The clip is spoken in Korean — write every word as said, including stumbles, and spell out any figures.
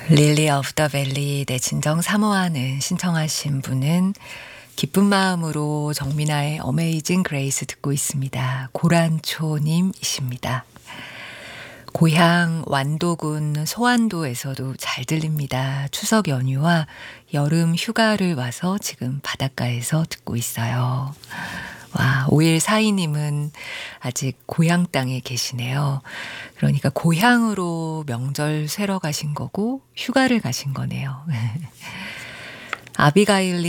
릴리 오브 더 밸리 내 진정 사모하는 신청하신 분은 기쁜 마음으로 정민아의 어메이징 그레이스 듣고 있습니다. 고란초님이십니다. 고향 완도군 소안도에서도 잘 들립니다. 추석 연휴와 여름 휴가를 와서 지금 바닷가에서 듣고 있어요. 와, 오일사이님은 아직 고향 땅에 계시네요. 그러니까 고향으로 명절 쇠러 가신 거고 휴가를 가신 거네요. 아비가일리